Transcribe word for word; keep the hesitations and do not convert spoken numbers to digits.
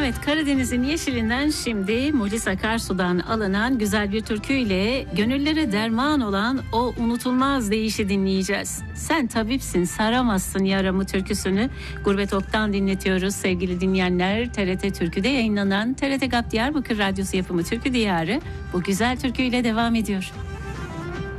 Evet, Karadeniz'in yeşilinden şimdi Muhlis Akarsu'dan alınan güzel bir türküyle gönüllere derman olan o unutulmaz deyişi dinleyeceğiz. Sen tabipsin, saramazsın yaramı türküsünü Gurbet Ok'tan dinletiyoruz sevgili dinleyenler. T R T Türkü'de yayınlanan T R T GAP Diyarbakır Radyosu yapımı Türkü Diyarı bu güzel türküyle devam ediyor.